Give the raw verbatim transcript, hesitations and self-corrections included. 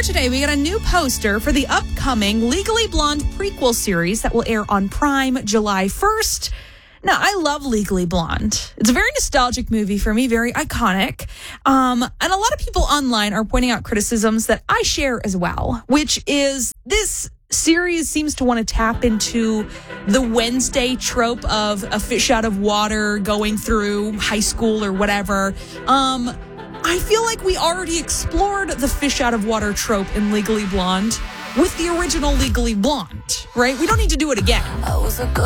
earlier today, we got a new poster for the upcoming Legally Blonde prequel series that will air on Prime July first. Now, I love Legally Blonde. It's a very nostalgic movie for me, very iconic. Um, and a lot of people online are pointing out criticisms that I share as well, which is this series seems to want to tap into the Wednesday trope of a fish out of water going through high school or whatever. Um, I feel like we already explored the fish out of water trope in Legally Blonde with the original Legally Blonde, right? We don't need to do it again.